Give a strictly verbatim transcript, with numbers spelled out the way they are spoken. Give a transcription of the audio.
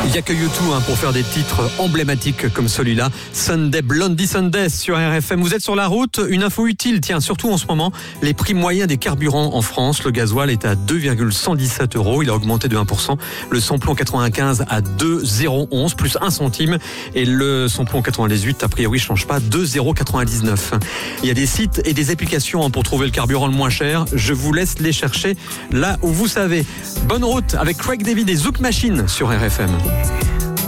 Il n'y a que U deux hein, pour faire des titres emblématiques comme celui-là. Sunday, Blondie Sunday sur R F M. Vous êtes sur la route, une info utile, tiens, surtout en ce moment, les prix moyens des carburants en France. Le gasoil est à deux virgule cent dix-sept euros, il a augmenté de un pour cent. Le samplon quatre-vingt-quinze à deux virgule zéro onze, plus un centime. Et le samplon quatre-vingt-dix-huit, a priori, ne change pas, deux virgule zéro quatre-vingt-dix-neuf. Il y a des sites et des applications pour trouver le carburant le moins cher. Je vous laisse les chercher là où vous savez. Bonne route avec Craig David et Zouk Machine sur R F M.